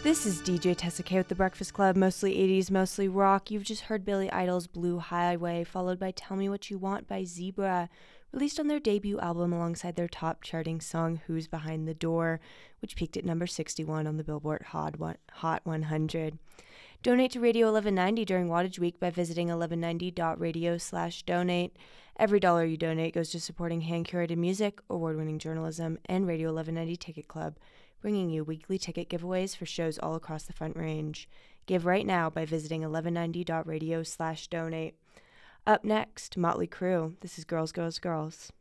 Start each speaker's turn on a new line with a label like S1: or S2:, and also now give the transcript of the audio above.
S1: This is DJ Tessa K with The Breakfast Club, mostly 80s, mostly rock. You've just heard Billy Idol's Blue Highway, followed by Tell Me What You Want by Zebra, released on their debut album alongside their top charting song Who's Behind the Door, which peaked at number 61 on the Billboard Hot 100. Donate to Radio 1190 during Wattage Week by visiting 1190.radio/donate. Every dollar you donate goes to supporting hand-curated music, award-winning journalism, and Radio 1190 Ticket Club, bringing you weekly ticket giveaways for shows all across the Front Range. Give right now by visiting 1190.radio/donate. Up next, Motley Crue. This is Girls, Girls, Girls.